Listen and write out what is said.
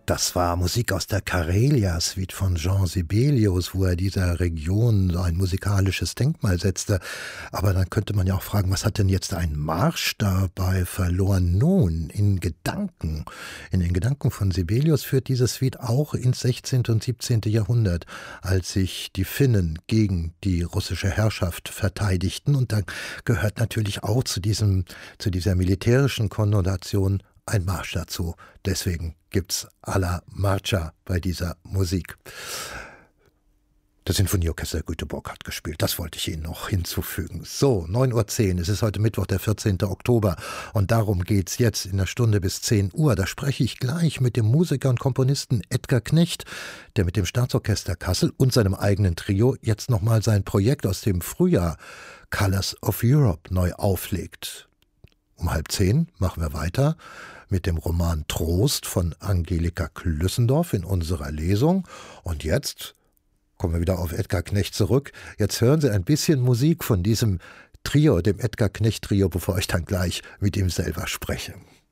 Das war Musik aus der Karelia-Suite von Jean Sibelius, wo er dieser Region so ein musikalisches Denkmal setzte. Aber dann könnte man ja auch fragen, was hat denn jetzt ein Marsch dabei verloren? Nun, in den Gedanken von Sibelius führt diese Suite auch ins 16. und 17. Jahrhundert, als sich die Finnen gegen die russische Herrschaft verteidigten. Und da gehört natürlich auch zu dieser militärischen Konnotation ein Marsch dazu. Deswegen gibt's alla Marcia bei dieser Musik. Das Sinfonieorchester Göteborg hat gespielt. Das wollte ich Ihnen noch hinzufügen. So, 9:10 Uhr. Es ist heute Mittwoch, der 14. Oktober. Und darum geht's jetzt in der Stunde bis 10 Uhr. Da spreche ich gleich mit dem Musiker und Komponisten Edgar Knecht, der mit dem Staatsorchester Kassel und seinem eigenen Trio jetzt nochmal sein Projekt aus dem Frühjahr Colors of Europe neu auflegt. Um 9:30 machen wir weiter mit dem Roman Trost von Angelika Klüssendorf in unserer Lesung. Und jetzt kommen wir wieder auf Edgar Knecht zurück. Jetzt hören Sie ein bisschen Musik von diesem Trio, dem Edgar Knecht Trio, bevor ich dann gleich mit ihm selber spreche.